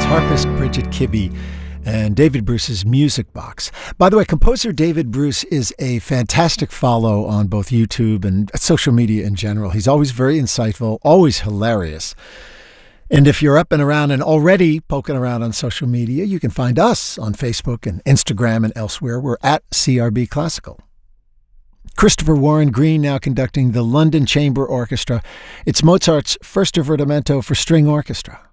harpist Bridget Kibbe and David Bruce's Music Box. By the way, composer David Bruce is a fantastic follow on both YouTube and social media in general. He's always very insightful, always hilarious. And if you're up and around and already poking around on social media, you can find us on Facebook and Instagram and elsewhere. We're at CRB Classical. Christopher Warren Green now conducting the London Chamber Orchestra. It's Mozart's first divertimento for string orchestra.